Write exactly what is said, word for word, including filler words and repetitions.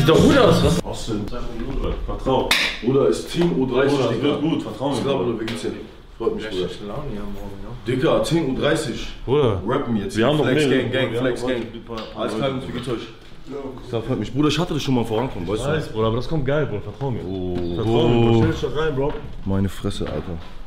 Sieht doch gut aus, was? Was denn? Vertrau. Bruder, ist Team U dreißig, Bruder, Digga. wird gut, vertrau mir. Ich glaube, wie geht's dir? Freut mich, Bruder. Laune hier morgen, ja. Digga, Team U dreißig. Bruder. Rappen jetzt. Wir haben noch Flex mehrere. Gang, Gang, Wir Flex haben Gang. noch Alles klar, wie geht's euch? Das freut mich. Bruder, ich hatte das schon mal vorankommen, weißt du? Weiß, Bruder, aber das kommt geil, Bruder. Vertrau mir. Oh, Vertrau mir, Bruder. Stell dich doch rein, Bro. Meine Fresse, Alter.